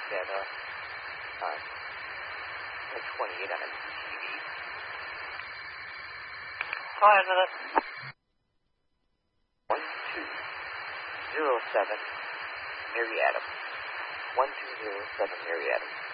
talk at 10:28 on MTV. Hi, a minute. 1207 Mary Adams. 1207 Mary Adams.